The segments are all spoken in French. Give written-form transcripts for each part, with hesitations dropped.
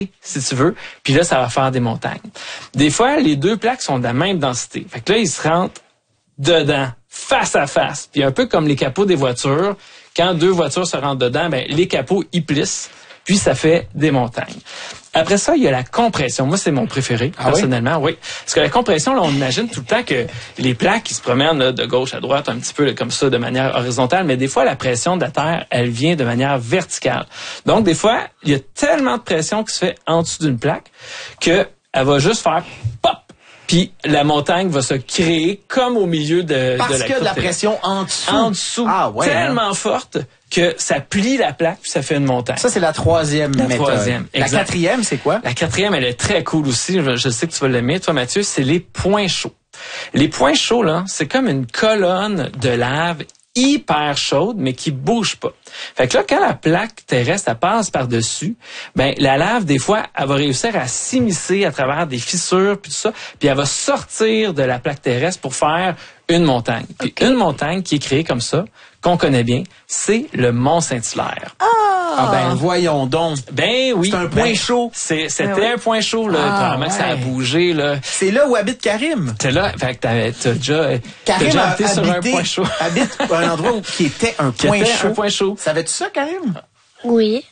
si tu veux, puis là, ça va faire des montagnes. Des fois, les deux plaques sont de la même densité. Fait que là, ils se rentrent dedans, face à face. Puis un peu comme les capots des voitures, quand deux voitures se rentrent dedans, ben les capots, ils plissent, puis ça fait des montagnes. Après ça, il y a la compression. Moi, c'est mon préféré, personnellement, oui. Parce que la compression, là, on imagine tout le temps que les plaques, qui se promènent là, de gauche à droite, un petit peu là, comme ça, de manière horizontale, mais des fois, la pression de la Terre, elle vient de manière verticale. Donc, des fois, il y a tellement de pression qui se fait en dessous d'une plaque que elle va juste faire pop! Puis la montagne va se créer comme au milieu de la Parce que de la pression en dessous. En dessous. Tellement forte que ça plie la plaque puis ça fait une montagne. Ça, c'est la troisième méthode. Troisième, la quatrième, c'est quoi? La quatrième, elle est très cool aussi. Je sais que tu vas l'aimer, toi, Mathieu. C'est les points chauds. Les points chauds, là, c'est comme une colonne de lave hyper chaude, mais qui bouge pas. Fait que là, quand la plaque terrestre, elle passe par-dessus, ben, la lave, des fois, elle va réussir à s'immiscer à travers des fissures, puis tout ça, puis elle va sortir de la plaque terrestre pour faire une montagne. Puis une montagne qui est créée comme ça, qu'on connaît bien, c'est le Mont Saint-Hilaire. Ah ben voyons donc. Ben oui. C'est un point chaud. C'était un point chaud, là. Probablement que ça a bougé, là. C'est là où habite Karim. C'est là. Fait que t'as déjà été sur un point chaud. Habite un endroit qui était un point chaud. Un point chaud. Savais-tu ça, Karim? Oui.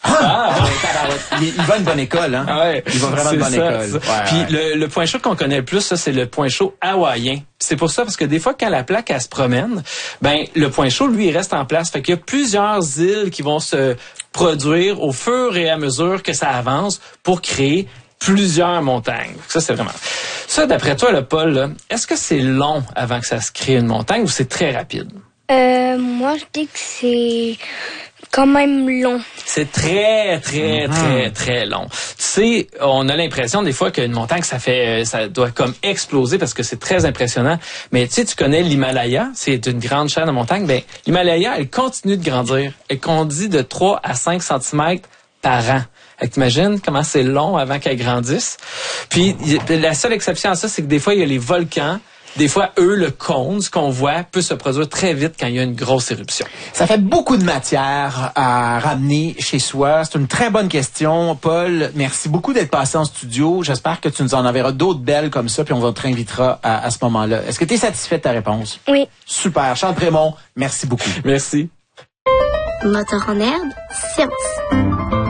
Il va à une bonne école, hein? Ouais, il va vraiment à une bonne école. Ouais, puis le point chaud qu'on connaît le plus, ça, c'est le point chaud hawaïen. C'est pour ça, parce que des fois, quand la plaque, elle se promène, ben, le point chaud, lui, il reste en place. Fait qu'il y a plusieurs îles qui vont se produire au fur et à mesure que ça avance pour créer plusieurs montagnes. Ça, c'est vraiment... Ça, d'après toi, le Paul, là, est-ce que c'est long avant que ça se crée une montagne ou c'est très rapide? Moi, je dis que c'est quand même long. C'est très long. Tu sais, on a l'impression des fois qu'une montagne, ça doit comme exploser parce que c'est très impressionnant. Mais tu sais, tu connais l'Himalaya, c'est une grande chaîne de montagnes. Ben, l'Himalaya, elle continue de grandir. Elle grandit de 3 à 5 cm par an. T'imagines comment c'est long avant qu'elle grandisse. Puis, la seule exception à ça, c'est que des fois, il y a les volcans. Des fois, le cône, ce qu'on voit, peut se produire très vite quand il y a une grosse éruption. Ça fait beaucoup de matière à ramener chez soi. C'est une très bonne question. Paul, merci beaucoup d'être passé en studio. J'espère que tu nous en enverras d'autres belles comme ça, puis on te réinvitera à ce moment-là. Est-ce que tu es satisfait de ta réponse? Oui. Super. Charles Prémont, merci beaucoup. Merci. Moteur en herbe, science.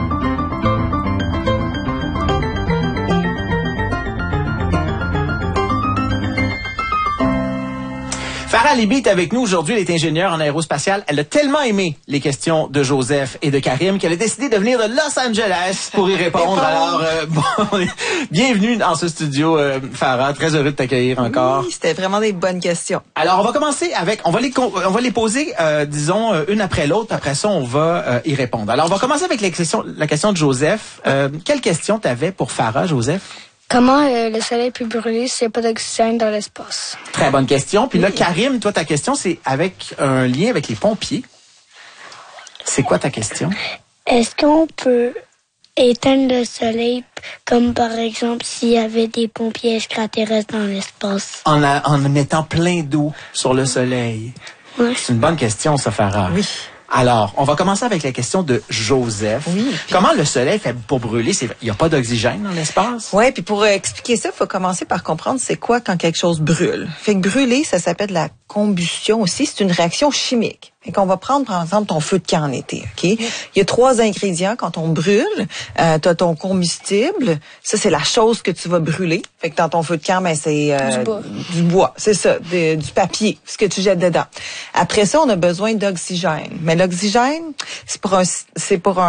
Farah Libby est avec nous aujourd'hui. Elle est ingénieure en aérospatiale. Elle a tellement aimé les questions de Joseph et de Karim qu'elle a décidé de venir de Los Angeles pour y répondre. Alors, bienvenue dans ce studio, Farah. Très heureux de t'accueillir encore. Oui, c'était vraiment des bonnes questions. Alors, on va commencer avec... On va les poser, disons, une après l'autre. Après ça, on va y répondre. Alors, on va commencer avec la question de Joseph. Quelle question t'avais pour Farah, Joseph? Comment le soleil peut brûler s'il n'y a pas d'oxygène dans l'espace? Très bonne question. Puis là, Karim, toi, ta question, c'est avec un lien avec les pompiers. C'est quoi ta question? Est-ce qu'on peut éteindre le soleil, comme par exemple s'il y avait des pompiers extraterrestres dans l'espace? En mettant plein d'eau sur le soleil. Oui. C'est une bonne question, ça, Farah. Oui. Alors, on va commencer avec la question de Joseph. Oui. Comment le soleil fait pour brûler? Il n'y a pas d'oxygène dans l'espace? Ouais, puis pour expliquer ça, il faut commencer par comprendre c'est quoi quand quelque chose brûle. Fait que brûler, ça s'appelle la combustion aussi. C'est une réaction chimique. Fait qu'on va prendre, par exemple, ton feu de camp en été, OK? Il y a 3 ingrédients quand on brûle. T'as ton combustible. Ça, c'est la chose que tu vas brûler. Fait que dans ton feu de camp, ben, c'est du bois. C'est ça, du papier, ce que tu jettes dedans. Après ça, on a besoin d'oxygène. Mais l'oxygène, c'est pour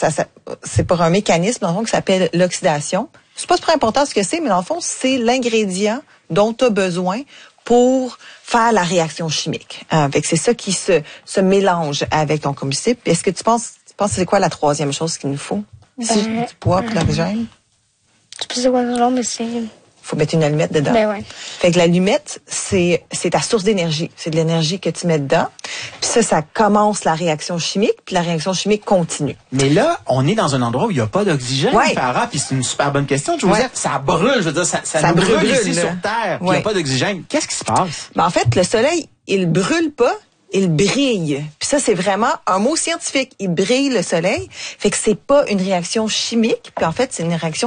un mécanisme, dans le fond, qui s'appelle l'oxydation. C'est pas super important ce que c'est, mais dans le fond, c'est l'ingrédient dont tu as besoin pour faire la réaction chimique. Fait que c'est ça qui se mélange avec ton combustible. Est-ce que tu penses que c'est quoi la 3e chose qu'il nous faut? Du bois et de l'oxygène? Je sais pas c'est quoi non, mais c'est... Faut mettre une allumette dedans. Ben ouais. Fait que l'allumette, c'est ta source d'énergie. C'est de l'énergie que tu mets dedans. Puis ça commence la réaction chimique, puis la réaction chimique continue. Mais là, on est dans un endroit où il n'y a pas d'oxygène, Farah, puis c'est une super bonne question. Joseph, ça brûle, je veux dire, ça nous brûle ici sur Terre, puis il n'y a pas d'oxygène. Qu'est-ce qui se passe? Ben en fait, le soleil, il brûle pas, il brille. Puis ça, c'est vraiment un mot scientifique. Il brille, le soleil. Fait que c'est pas une réaction chimique, puis en fait, c'est une réaction